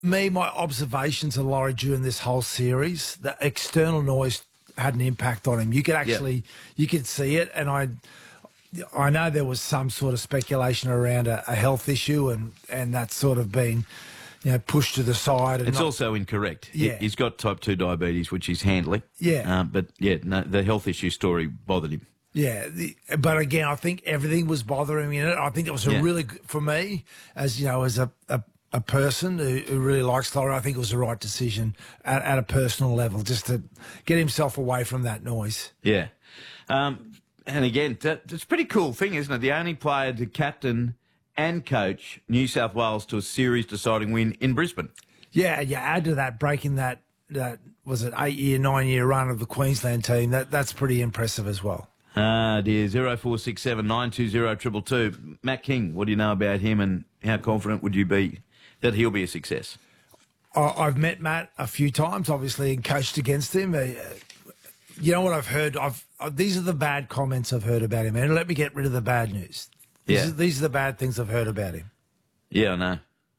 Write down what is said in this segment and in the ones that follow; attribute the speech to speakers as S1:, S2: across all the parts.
S1: My observations of Laurie during this whole series, the external noise had an impact on him. You could actually, you could see it, and I know there was some sort of speculation around a health issue, and that's sort of been, pushed to the side. And
S2: it's also incorrect.
S1: Yeah.
S2: He's got type 2 diabetes, which he's handling.
S1: Yeah.
S2: The health issue story bothered him.
S1: Yeah, but again, I think everything was bothering me in it. I think it was a really good, for me, as as a person who really likes Laurie, I think it was the right decision at a personal level, just to get himself away from that noise.
S2: Yeah. And again, it's a pretty cool thing, isn't it? The only player to captain and coach New South Wales to a series-deciding win in Brisbane.
S1: Yeah, you add to that, breaking that was it 8-year, 9-year run of the Queensland team. That's pretty impressive as well.
S2: Dear, 0467 920 222. Matt King, what do you know about him, and how confident would you be that he'll be a success?
S1: I've met Matt a few times, obviously, and coached against him. You know what I've heard? These are the bad comments I've heard about him, and let me get rid of the bad news. These are the bad things I've heard about him.
S2: Yeah, I know.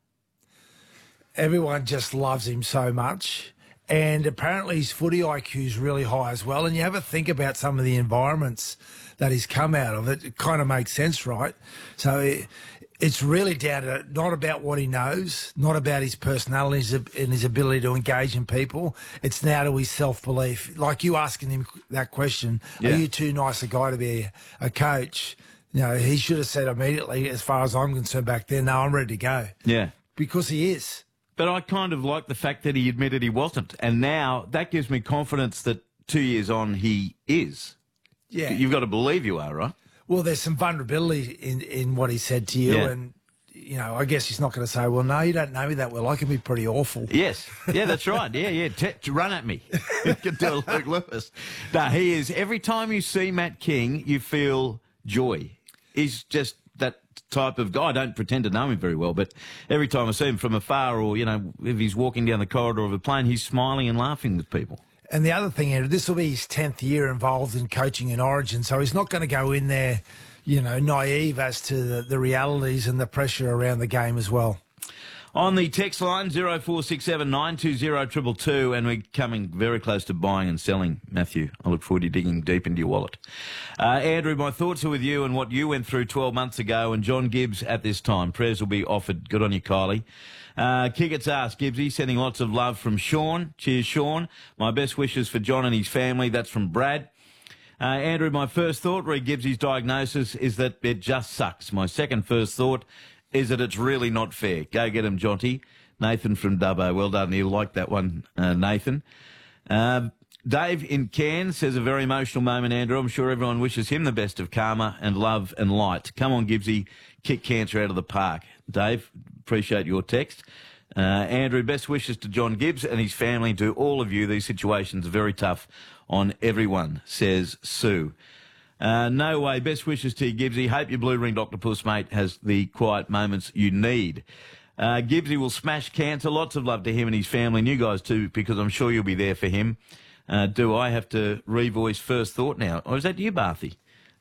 S1: Everyone just loves him so much. And apparently his footy IQ is really high as well. And you have a think about some of the environments that he's come out of. It kind of makes sense, right? So it's really down to not about what he knows, not about his personality and his ability to engage in people. It's now to his self-belief. Like you asking him that question, are you too nice a guy to be a coach? He should have said immediately, as far as I'm concerned back then, no, I'm ready to go.
S2: Yeah.
S1: Because he is.
S2: But I kind of like the fact that he admitted he wasn't. And now that gives me confidence that 2 years on he is.
S1: Yeah.
S2: You've got to believe you are, right?
S1: Well, there's some vulnerability in what he said to you. And, I guess he's not going to say, well, no, you don't know me that well. I can be pretty awful.
S2: Yes. Yeah, that's right. Yeah. Run at me. You can tell Luke Lewis. No, he is. Every time you see Matt King, you feel joy. He's just that type of guy. I don't pretend to know him very well, but every time I see him from afar, or, if he's walking down the corridor of a plane, he's smiling and laughing with people.
S1: And the other thing, Andrew, this will be his 10th year involved in coaching in Origin, so he's not going to go in there, naive as to the realities and the pressure around the game as well.
S2: On the text line, 0467 920 222, and we're coming very close to buying and selling, Matthew. I look forward to digging deep into your wallet. Andrew, my thoughts are with you and what you went through 12 months ago, and John Gibbs at this time. Prayers will be offered. Good on you, Kylie. Kick its ass, Gibbsy, sending lots of love from Sean. Cheers, Sean. My best wishes for John and his family. That's from Brad. Andrew, my first thought, re Gibbsy's diagnosis, is that it just sucks. My second first thought is that it's really not fair. Go get him, Jonty. Nathan from Dubbo. Well done. He'll like that one, Nathan. Dave in Cairns says a very emotional moment, Andrew. I'm sure everyone wishes him the best of karma and love and light. Come on, Gibbsy. Kick cancer out of the park. Dave, appreciate your text. Andrew, best wishes to John Gibbs and his family, to all of you. These situations are very tough on everyone, says Sue. No way. Best wishes to you, Gibbsy. Hope your blue ringed octopus mate has the quiet moments you need. Gibbsy will smash cancer. Lots of love to him and his family, and you guys too, because I'm sure you'll be there for him. Do I have to revoice first thought now? Or is that you, Barthy?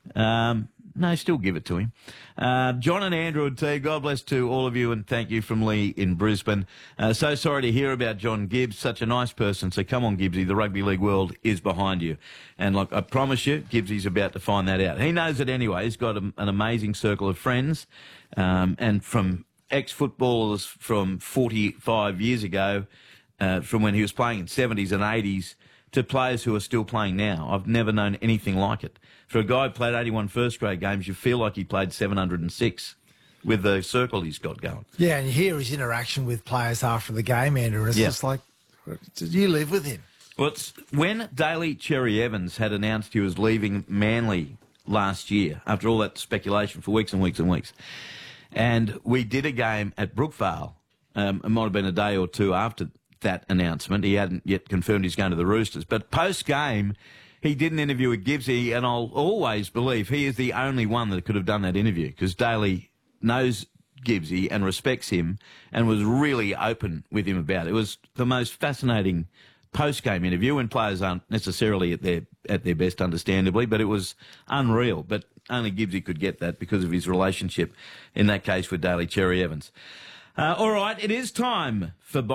S2: No, still give it to him. John and Andrew would say, God bless to all of you, and thank you from Lee in Brisbane. So sorry to hear about John Gibbs, such a nice person. So come on, Gibbsy, the rugby league world is behind you. And like I promise you, Gibbsy's about to find that out. He knows it anyway. He's got an amazing circle of friends, and from ex-footballers from 45 years ago, from when he was playing in 70s and 80s, to players who are still playing now. I've never known anything like it. For a guy who played 81 first-grade games, you feel like he played 706 with the circle he's got going.
S1: Yeah, and you hear his interaction with players after the game, Andrew. It's just like, did you live with him?
S2: Well, it's when Daly Cherry Evans had announced he was leaving Manly last year, after all that speculation for weeks and weeks and weeks, and we did a game at Brookvale. It might have been a day or two after that announcement. He hadn't yet confirmed he's going to the Roosters. But post-game, he did an interview with Gibbsy, and I'll always believe he is the only one that could have done that interview, because Daly knows Gibbsy and respects him and was really open with him about it. It was the most fascinating post-game interview, when players aren't necessarily at their best, understandably, but it was unreal. But only Gibbsy could get that because of his relationship, in that case, with Daly Cherry Evans. All right, it is time for